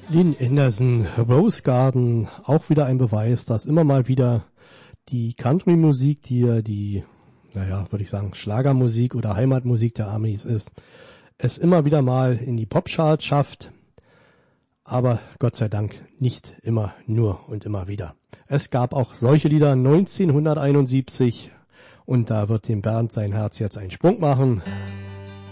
Lynn Anderson, Rose Garden, auch wieder ein Beweis, dass immer mal wieder die Country-Musik, die ja die, würde ich sagen, Schlagermusik oder Heimatmusik der Amis ist, es immer wieder mal in die Popcharts schafft, aber Gott sei Dank nicht immer nur und immer wieder. Es gab auch solche Lieder 1971 und da wird dem Bernd sein Herz jetzt einen Sprung machen.